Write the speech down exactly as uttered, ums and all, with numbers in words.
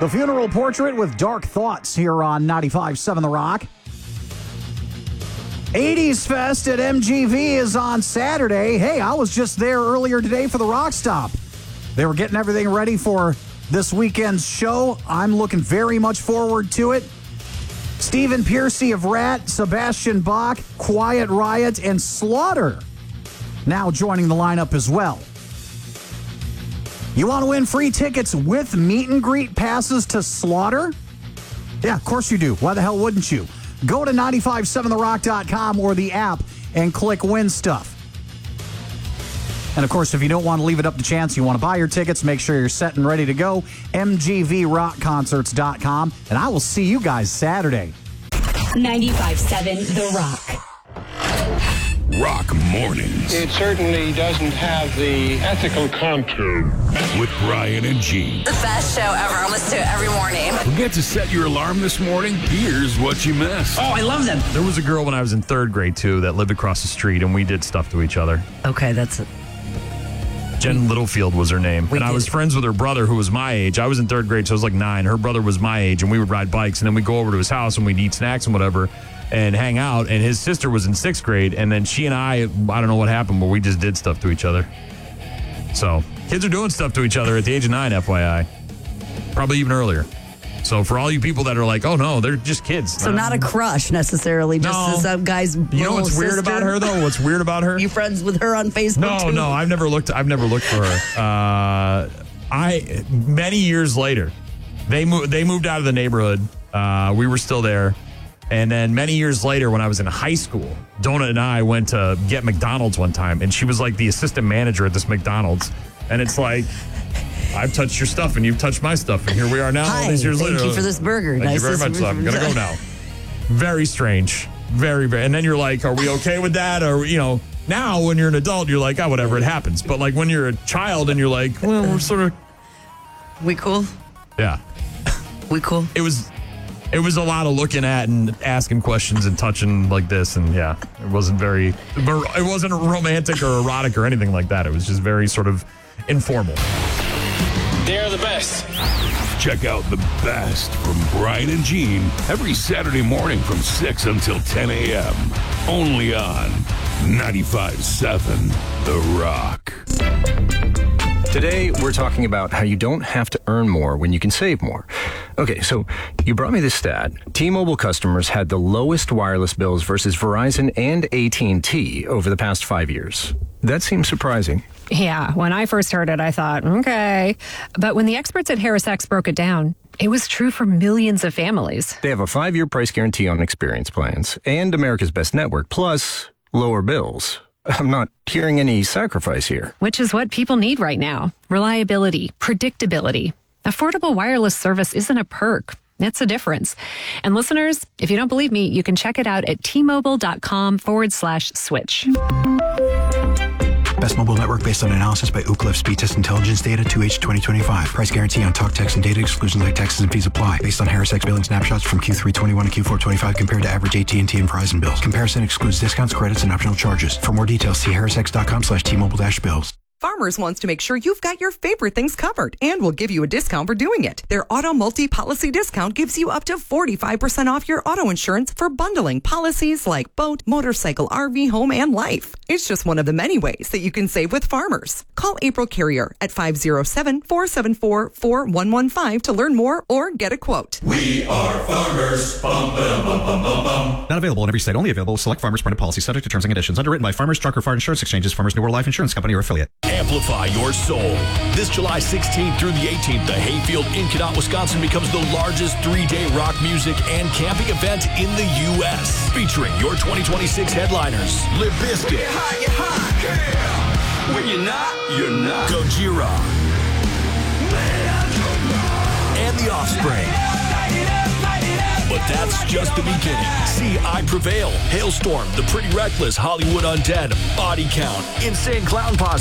The Funeral Portrait with Dark Thoughts here on ninety-five point seven The Rock. eighties Fest at M G V is on Saturday. Hey, I was just there earlier today for the Rock Stop. They were getting everything ready for this weekend's show. I'm looking very much forward to it. Stephen Piercy of Rat, Sebastian Bach, Quiet Riot, and Slaughter now joining the lineup as well. You want to win free tickets with meet and greet passes to Slaughter? Yeah, of course you do. Why the hell wouldn't you? Go to nine five seven the rock dot com or the app and click Win Stuff. And, of course, if you don't want to leave it up to chance, you want to buy your tickets, make sure you're set and ready to go, m g v rock concerts dot com. And I will see you guys Saturday. ninety-five point seven The Rock. Rock Mornings. It certainly doesn't have the ethical contour. With Brian and Gene. The best show ever. I listen to it every morning. Forget to set your alarm this morning? Here's what you missed. Oh, I love them. There was a girl when I was in third grade, too, that lived across the street, and we did stuff to each other. Okay, that's it. Jen Littlefield was her name. We and did. I was friends with her brother, who was my age. I was in third grade, so I was like nine. Her brother was my age, and we would ride bikes, and then we'd go over to his house, and we'd eat snacks and whatever, and hang out. And his sister was in sixth grade, and then she and I, I don't know what happened, but we just did stuff to each other. So, kids are doing stuff to each other at the age of nine, F Y I. Probably even earlier. So, for all you people that are like, oh, no, they're just kids. So not a crush necessarily, just No. some guy's little You know what's weird sister? about her, though? What's weird about her? You friends with her on Facebook, No, too? no, I've never looked. I've never looked for her. Uh, I many years later, they moved. They moved out of the neighborhood. Uh, we were still there, and then many years later, when I was in high school, Donna and I went to get McDonald's one time, and she was like the assistant manager at this McDonald's, and it's like, I've touched your stuff, and you've touched my stuff, and here we are now. Hi, all these years thank later. you for this burger. Thank Nice you very to much. see So I'm you. gonna go now. Very strange. Very, very. And then you're like, are we okay with that? Or, you know, now when you're an adult, you're like, oh, whatever, it happens. But like when you're a child and you're like, well, we're sort of, We cool? yeah. We cool? It was, it was a lot of looking at and asking questions and touching like this. And yeah, it wasn't very, it wasn't romantic or erotic or anything like that. It was just very sort of informal. They're the best. Check out the best from Brian and Gene every Saturday morning from six until ten a.m. Only on ninety-five point seven The Rock. Today, we're talking about how you don't have to earn more when you can save more. Okay, so you brought me this stat. T-Mobile customers had the lowest wireless bills versus Verizon and A T and T over the past five years. That seems surprising. Yeah, when I first heard it, I thought, okay. But when the experts at HarrisX broke it down, it was true for millions of families. They have a five-year price guarantee on experience plans and America's Best Network, plus lower bills. I'm not hearing any sacrifice here. Which is what people need right now. Reliability, predictability. Affordable wireless service isn't a perk. It's a difference. And listeners, if you don't believe me, you can check it out at tmobile.com forward slash switch. Best mobile network based on analysis by Ookla Speed Test Intelligence Data two H twenty twenty-five. Price guarantee on talk, text, and data. Exclusions like taxes and fees apply. Based on HarrisX billing snapshots from Q three twenty-one to Q four twenty-five compared to average A T and T and Verizon bills. Comparison excludes discounts, credits, and optional charges. For more details, see harrisx.com slash T-Mobile dash bills. Farmers wants to make sure you've got your favorite things covered and will give you a discount for doing it. Their auto multi-policy discount gives you up to forty-five percent off your auto insurance for bundling policies like boat, motorcycle, R V, home, and life. It's just one of the many ways that you can save with Farmers. Call April Carrier at five oh seven, four seven four, four one one five to learn more or get a quote. We are Farmers. Bum, bum, bum, bum, bum, bum. Not available in every state. Only available with select Farmers printed policy subject to terms and conditions. Underwritten by Farmers Truck or Fire Insurance Exchanges, Farmers New World Life Insurance Company or affiliate. Amplify your soul. This July sixteenth through the eighteenth, the Hayfield in Cadott, Wisconsin becomes the largest three-day rock music and camping event in the U S Featuring your twenty twenty-six headliners, Limp Bizkit. Get high, get high, yeah. When you're not, you're not. Gojira. And The Offspring. But that's just the beginning. See I Prevail, Hailstorm, The Pretty Reckless, Hollywood Undead, Body Count, Insane Clown Posse,